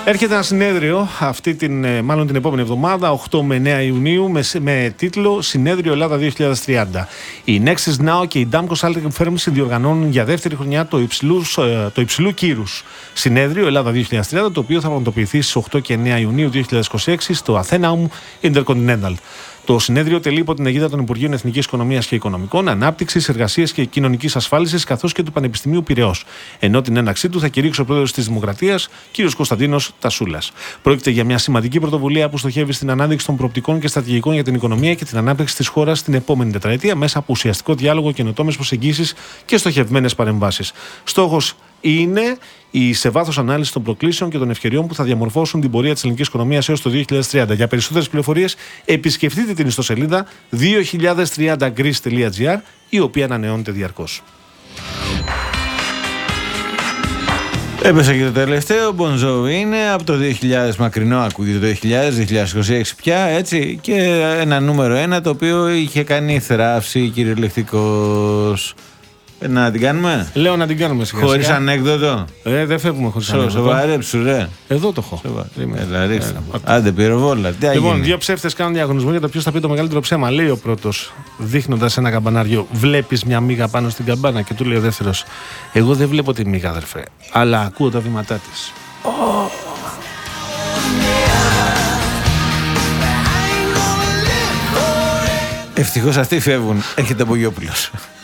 Έρχεται ένα συνέδριο μάλλον την επόμενη εβδομάδα, 8 με 9 Ιουνίου, με τίτλο «Συνέδριο Ελλάδα 2030». Η Nexus Now και η Damco Salting Firm συνδιοργανώνουν για δεύτερη χρονιά το υψηλού κύρους Συνέδριο Ελλάδα 2030, το οποίο θα πραγματοποιηθεί στις 8 και 9 Ιουνίου 2026 στο Athenaeum Intercontinental. Το συνέδριο τελεί υπό την αιγίδα των Υπουργείων Εθνικής Οικονομίας και Οικονομικών, Ανάπτυξης, Εργασίας και Κοινωνικής Ασφάλισης, καθώς και του Πανεπιστημίου Πειραιώς. Ενώ την έναρξή του θα κηρύξει ο πρόεδρος της Δημοκρατίας, κ. Κωνσταντίνος Τασούλας. Πρόκειται για μια σημαντική πρωτοβουλία που στοχεύει στην ανάδειξη των προοπτικών και στρατηγικών για την οικονομία και την ανάπτυξη της χώρας στην επόμενη τετραετία μέσα από ουσιαστικό διάλογο, καινοτόμες προσεγγίσεις και στοχευμένες παρεμβάσεις. Στόχος είναι η σε βάθος ανάλυση των προκλήσεων και των ευκαιριών που θα διαμορφώσουν την πορεία της ελληνικής οικονομίας έως το 2030. Για περισσότερες πληροφορίες, επισκεφτείτε την ιστοσελίδα 2030greece.gr, η οποία ανανεώνεται διαρκώς. Έπεσε και το τελευταίο, Bon Jovi είναι από το 2000, μακρινό ακούγεται το 2026 πια, έτσι, και ένα νούμερο 1 το οποίο είχε κάνει θράψη κυριολεκτικός. Να την κάνουμε. Λέω να την κάνουμε σιγά. Χωρίς ανέκδοτο. Δεν φεύγουμε χωρίς ανέκδοτο. Σοβαρέψου, ρε. Εδώ το έχω. Έλα, ρίξτε. Άντε, πυροβόλα. Λοιπόν, δύο ψεύτες κάνουν διαγωνισμό για το ποιος θα πει το μεγαλύτερο ψέμα. Λέει ο πρώτος, δείχνοντας ένα καμπανάριο, βλέπεις μια μύγα πάνω στην καμπάνα? Και του λέει ο δεύτερος, εγώ δεν βλέπω τη μύγα, αδερφέ, αλλά ακούω τα βήματά της. Ευτυχώς αυτοί φεύγουν. Έρχεται ο Μπογιόπουλος.